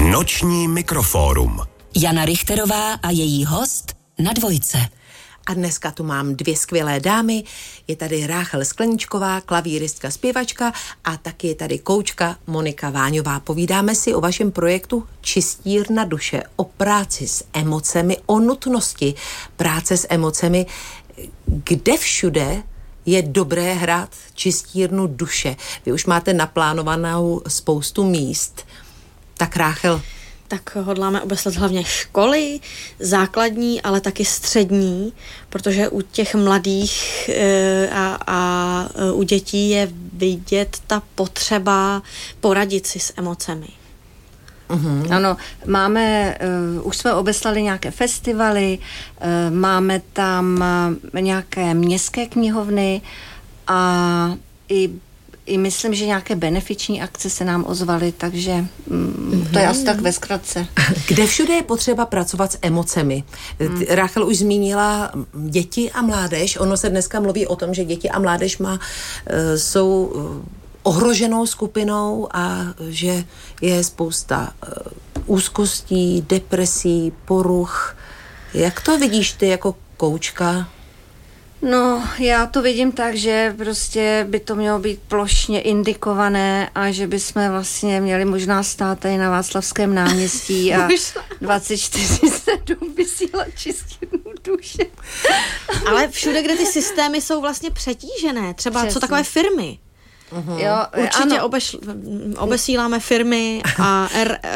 Noční mikrofórum. Jana Richterová a její host na Dvojce. A dneska tu mám dvě skvělé dámy. Je tady Ráchel Skleničková, klavíristka, zpěvačka a taky je tady koučka Monika Váňová. Povídáme si o vašem projektu Čistírna duše, o práci s emocemi, o nutnosti práce s emocemi. Kde všude je dobré hrát čistírnu duše? Vy už máte naplánovanou spoustu míst. Tak Ráchel. Tak hodláme obeslat hlavně školy, základní, ale taky střední, protože u těch mladých a u dětí je vidět ta potřeba poradit si s emocemi. Uhum. Ano, máme, už jsme obeslali nějaké festivaly, máme tam nějaké městské knihovny a i myslím, že nějaké benefiční akce se nám ozvaly, takže to je asi tak ve zkratce. Kde všude je potřeba pracovat s emocemi? Ráchel už zmínila děti a mládež. Ono se dneska mluví o tom, že děti a mládež jsou ohroženou skupinou a že je spousta úzkostí, depresí, poruch. Jak to vidíš ty jako koučka? No, já to vidím tak, že prostě by to mělo být plošně indikované a že bychom vlastně měli možná stát tady na Václavském náměstí a 24/7 vysílat čistírnu duše. Ale všude, kde ty systémy jsou vlastně přetížené, třeba přesně. Co takové firmy. Uhum. Jo, určitě obesíláme firmy a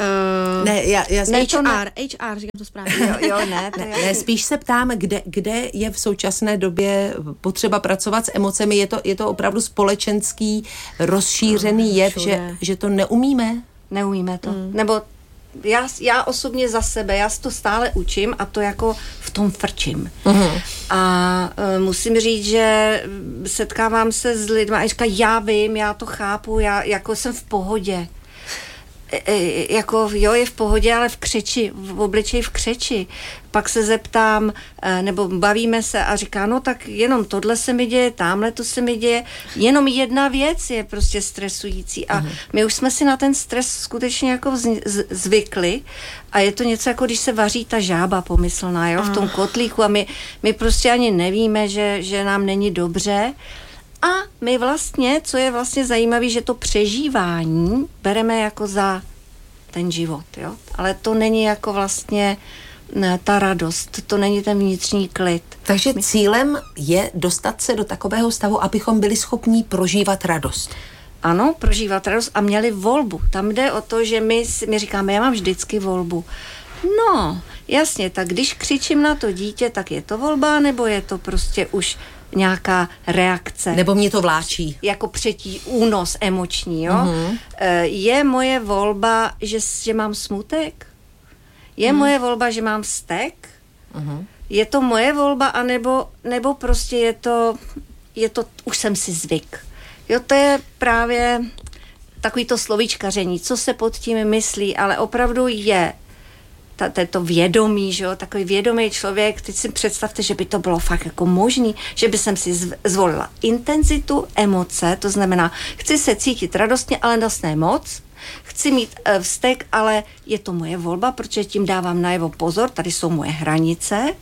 HR, říkám to správně. Ne, spíš se ptám, kde je v současné době potřeba pracovat s emocemi. Je to opravdu společenský rozšířený jev, že to neumíme? Neumíme to. Nebo já osobně za sebe, já si to stále učím a to jako v tom frčím. A musím říct, že setkávám se s lidmi a říká, já vím, já to chápu, já jako jsem v pohodě. Jako jo, je v pohodě, ale v křeči, v obličeji v křeči. Pak se zeptám, nebo bavíme se a říká, no tak jenom tohle se mi děje, tamhle to se mi děje. Jenom jedna věc je prostě stresující a my už jsme si na ten stres skutečně jako zvykli a je to něco jako když se vaří ta žába pomyslná, jo, v tom kotlíku a my prostě ani nevíme, že nám není dobře. A my vlastně, co je vlastně zajímavé, že to přežívání bereme jako za ten život, jo. Ale to není jako vlastně ta radost, to není ten vnitřní klid. Takže cílem je dostat se do takového stavu, abychom byli schopní prožívat radost. Ano, prožívat radost a měli volbu. Tam jde o to, že my říkáme, já mám vždycky volbu. No, jasně, tak když křičím na to dítě, tak je to volba, nebo je to prostě už nějaká reakce. Nebo mě to vláčí. Jako únos emoční, jo. Je moje volba, že mám smutek? Je moje volba, že mám vztek? Je to moje volba, nebo prostě je to, už jsem si zvyk. Jo, to je právě takový to slovíčkaření, co se pod tím myslí, ale opravdu je to vědomí, že jo, takový vědomý člověk, teď si představte, že by to bylo fakt jako možný, že by jsem si zvolila intenzitu, emoce, to znamená, chci se cítit radostně, ale ne moc, chci mít vztek, ale je to moje volba, protože tím dávám najevo pozor, tady jsou moje hranice,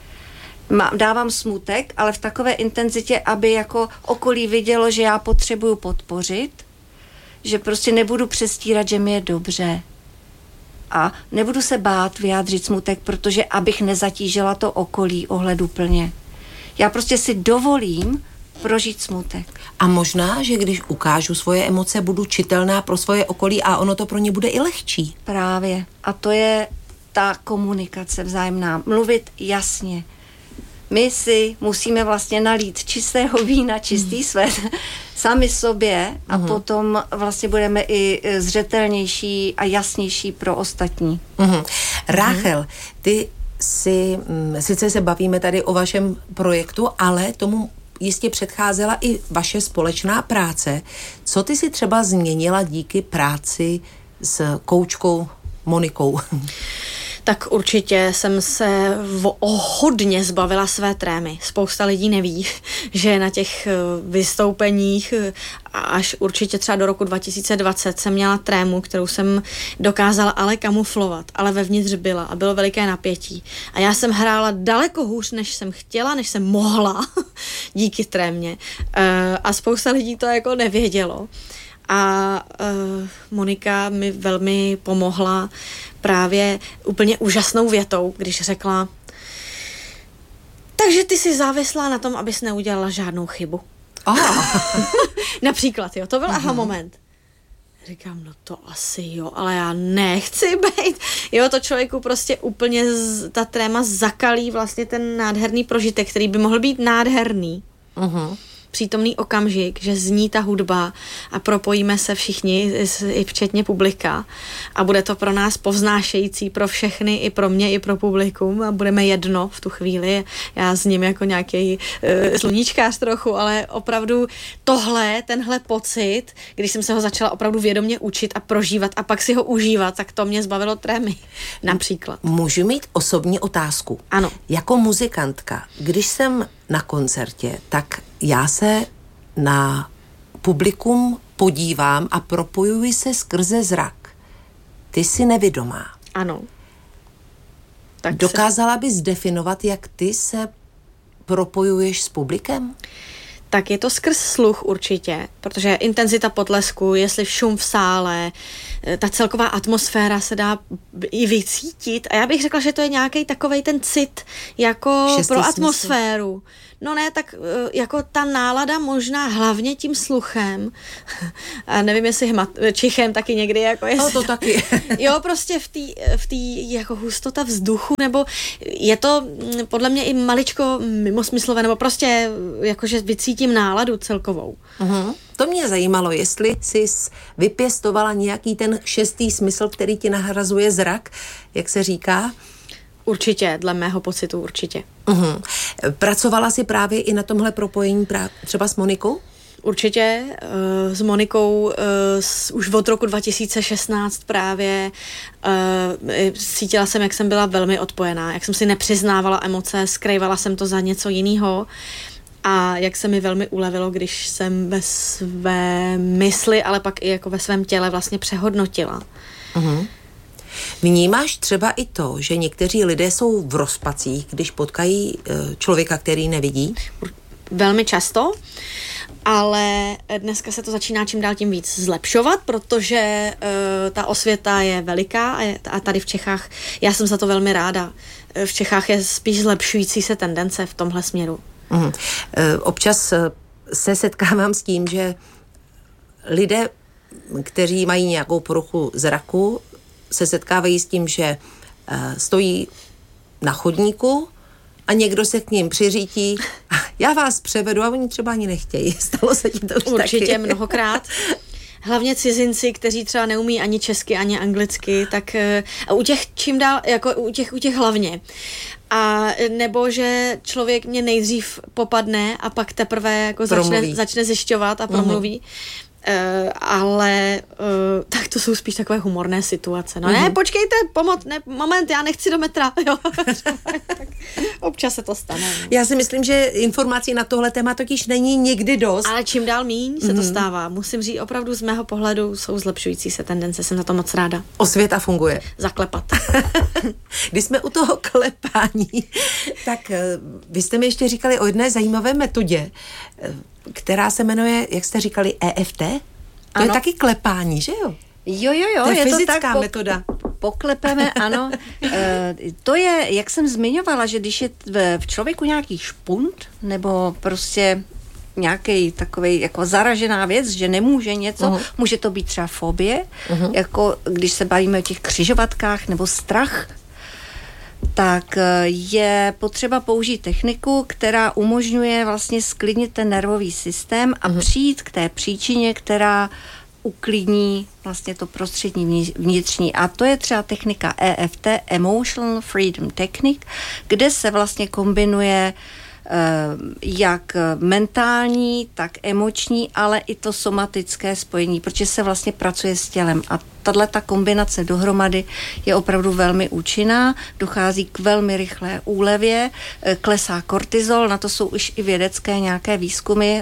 dávám smutek, ale v takové intenzitě, aby jako okolí vidělo, že já potřebuju podpořit, že prostě nebudu přestírat, že mi je dobře. A nebudu se bát vyjádřit smutek, protože abych nezatížila to okolí ohleduplně. Já prostě si dovolím prožít smutek. A možná, že když ukážu svoje emoce, budu čitelná pro svoje okolí a ono to pro ně bude i lehčí. Právě. A to je ta komunikace vzájemná. Mluvit jasně. My si musíme vlastně nalít čistého vína, čistý svět sami sobě a potom vlastně budeme i zřetelnější a jasnější pro ostatní. Ráchel, ty sice se bavíme tady o vašem projektu, ale tomu jistě předcházela i vaše společná práce. Co ty si třeba změnila díky práci s koučkou Monikou? Tak určitě jsem se hodně zbavila své trémy. Spousta lidí neví, že na těch vystoupeních až určitě třeba do roku 2020 jsem měla trému, kterou jsem dokázala ale kamuflovat, ale vevnitř byla a bylo veliké napětí. A já jsem hrála daleko hůř, než jsem chtěla, než jsem mohla, díky trémě. A spousta lidí to jako nevědělo. A Monika mi velmi pomohla právě úplně úžasnou větou, když řekla: takže ty jsi závislá na tom, abys neudělala žádnou chybu. Například, jo, to byl aha moment. Říkám, no to asi jo, ale já nechci být. Jo, to člověku prostě úplně ta tréma zakalí vlastně ten nádherný prožitek, který by mohl být nádherný. Přítomný okamžik, že zní ta hudba a propojíme se všichni, i včetně publika, a bude to pro nás povznášející, pro všechny, i pro mě, i pro publikum, a budeme jedno v tu chvíli. Já s ním jako nějaký sluníčkář trochu, ale opravdu tenhle pocit, když jsem se ho začala opravdu vědomě učit a prožívat a pak si ho užívat, tak to mě zbavilo trémy, například. Můžu mít osobní otázku? Ano. Jako muzikantka, když jsem na koncertě, tak já se na publikum podívám a propojuji se skrze zrak. Ty jsi nevidomá. Ano. Tak dokázala bys definovat, jak ty se propojuješ s publikem? Tak je to skrz sluch určitě, protože intenzita potlesku, jestli šum v sále, ta celková atmosféra se dá i vycítit. A já bych řekla, že to je nějaký takovej ten cit jako šestý pro smysl. Atmosféru. No ne, tak jako ta nálada možná hlavně tím sluchem. A nevím, jestli čichem taky někdy. Jako jestli, to taky. Jo, prostě v té jako hustota vzduchu, nebo je to podle mě i maličko mimosmyslové, nebo prostě jakože vycítím náladu celkovou. To mě zajímalo, jestli jsi vypěstovala nějaký ten šestý smysl, který ti nahrazuje zrak, jak se říká. Určitě, dle mého pocitu určitě. Pracovala jsi právě i na tomhle propojení třeba s Monikou? Určitě, s Monikou už od roku 2016 právě cítila jsem, jak jsem byla velmi odpojená, jak jsem si nepřiznávala emoce, skrývala jsem to za něco jiného. A jak se mi velmi ulevilo, když jsem ve své mysli, ale pak i jako ve svém těle vlastně přehodnotila. Vnímáš třeba i to, že někteří lidé jsou v rozpacích, když potkají člověka, který nevidí? Velmi často, ale dneska se to začíná čím dál tím víc zlepšovat, protože ta osvěta je veliká a tady v Čechách, já jsem za to velmi ráda, v Čechách je spíš zlepšující se tendence v tomhle směru. Občas se setkávám s tím, že lidé, kteří mají nějakou poruchu zraku, se setkávají s tím, že stojí na chodníku a někdo se k ním přiřítí a já vás převedu a oni třeba ani nechtějí. Stalo se ti to už určitě taky? Mnohokrát. Hlavně cizinci, kteří třeba neumí ani česky, ani anglicky, tak a u těch čím dál, jako u těch hlavně. A nebo že člověk mě nejdřív popadne a pak teprve jako začne zjišťovat a promluví. Ale tak to jsou spíš takové humorné situace. No ne, počkejte, moment, já nechci do metra. Jo. Tak občas se to stane. No. Já si myslím, že informací na tohle téma totiž není nikdy dost. Ale čím dál míň se to stává. Musím říct, opravdu z mého pohledu jsou zlepšující se tendence, jsem za to moc ráda. Osvěta funguje. Zaklepat. Když jsme u toho klepání, tak vy jste mi ještě říkali o jedné zajímavé metodě, která se jmenuje, jak jste říkali, EFT? To je taky klepání, že jo? Jo, to je fyzická to tak metoda. Poklepeme, ano. To je, jak jsem zmiňovala, že když je v člověku nějaký špunt, nebo prostě nějaký takovej jako zaražená věc, že nemůže něco, může to být třeba fobie, jako když se bavíme o těch křižovatkách, nebo strach, tak je potřeba použít techniku, která umožňuje vlastně sklidnit ten nervový systém a přijít k té příčině, která uklidní vlastně to prostředí vnitřní. A to je třeba technika EFT, Emotional Freedom Technique, kde se vlastně kombinuje jak mentální, tak emoční, ale i to somatické spojení, protože se vlastně pracuje s tělem a tato kombinace dohromady je opravdu velmi účinná, dochází k velmi rychlé úlevě, klesá kortizol, na to jsou už i vědecké nějaké výzkumy.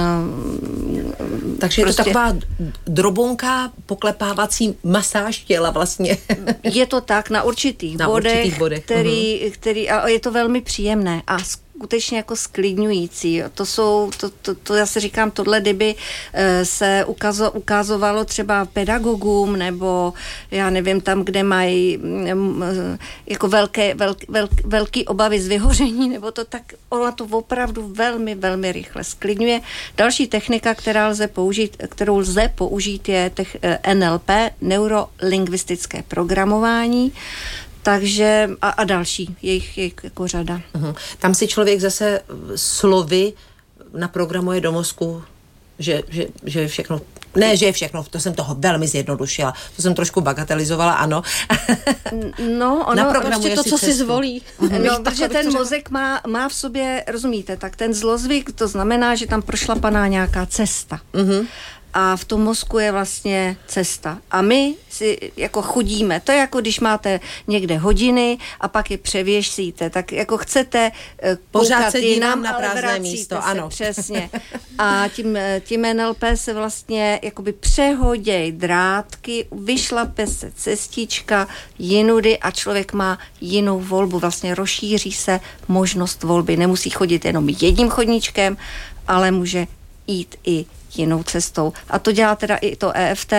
Takže prostě je to taková drobonká poklepávací masáž těla vlastně. Je to tak na určitých bodech. Který, a je to velmi příjemné a skutečně jako sklidňující. To já si říkám, tohle kdyby se ukazovalo třeba pedagogům nebo já nevím, tam, kde mají jako velký obavy z vyhoření nebo to, tak ona to opravdu velmi, velmi rychle sklidňuje. Další technika, kterou lze použít je NLP, neurolingvistické programování. Takže a další, jejich jako řada. Tam si člověk zase slovy naprogramuje do mozku, že je všechno, ne, že je všechno, to jsem toho velmi zjednodušila, to jsem trošku bagatelizovala, ano. No, ono prostě to, co si zvolí. No, protože ten mozek má v sobě, rozumíte, tak ten zlozvyk, to znamená, že tam prošlapaná nějaká cesta. A v tom mozku je vlastně cesta. A my si jako chudíme. To je jako když máte někde hodiny a pak je převěsíte. Tak jako chcete pořád se dívám na prázdné místo. Ano. Přesně. A tím NLP se vlastně jakoby přehoděj drátky, vyšlape se cestička jinudy a člověk má jinou volbu. Vlastně rozšíří se možnost volby. Nemusí chodit jenom jedním chodníčkem, ale může jít i jinou cestou. A to dělá teda i to EFT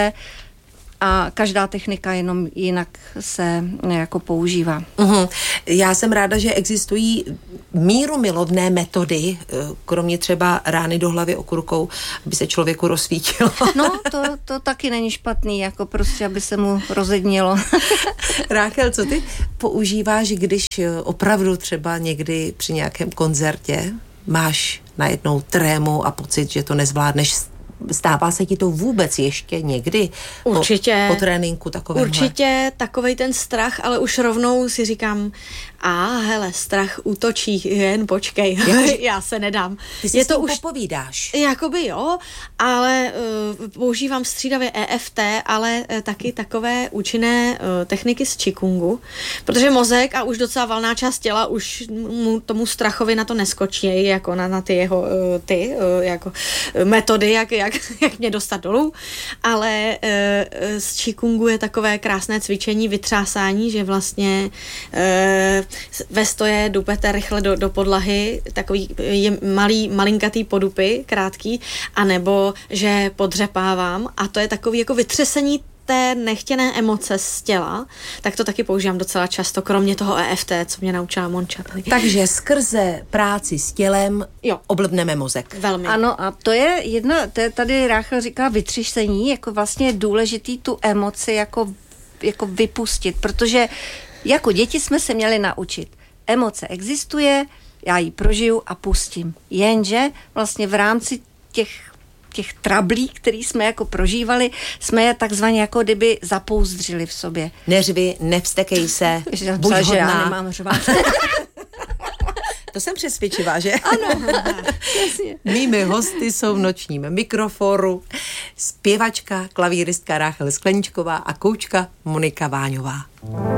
a každá technika jenom jinak se jako používá. Já jsem ráda, že existují mírumilovné metody, kromě třeba rány do hlavy okurkou, aby se člověku rozsvítilo. No, to taky není špatný, jako prostě, aby se mu rozednilo. Ráchel, co ty používáš, když opravdu třeba někdy při nějakém koncertě máš najednou trému a pocit, že to nezvládneš? Stává se ti to vůbec ještě někdy? Určitě. Po tréninku takovémhle? Určitě takovej ten strach, ale už rovnou si říkám, hele, strach útočí, jen počkej, já se nedám. Ty si s tím popovídáš. Jakoby jo, ale používám střídavě EFT, ale taky takové účinné techniky z Qigongu, protože mozek a už docela valná část těla už tomu strachovi na to neskočí, jako na ty jeho jako metody, jak mě dostat dolů, ale z Qigongu je takové krásné cvičení, vytřásání, že vlastně ve stoje dupete rychle do podlahy, takový malinkatý podupy, krátký, anebo že podřepávám a to je takový jako vytřesení té nechtěné emoce z těla, tak to taky používám docela často, kromě toho EFT, co mě naučila Monča. Takže skrze práci s tělem oblbneme mozek. Velmi. Ano, a to je tady Ráchel říká vytřesení, jako vlastně je důležitý tu emoci jako vypustit, protože jako děti jsme se měli naučit. Emoce existuje, já ji prožiju a pustím. Jenže vlastně v rámci těch trablí, který jsme jako prožívali, jsme je takzvaně jako kdyby zapouzdřili v sobě. Neřvi, nevstekej se, buď hodná. Že já nemám řvát. To jsem přesvědčivá, že? Ano, jasně. Mými hosty jsou v nočním mikroforu zpěvačka, klavíristka Ráchel Skleničková a koučka Monika Váňová.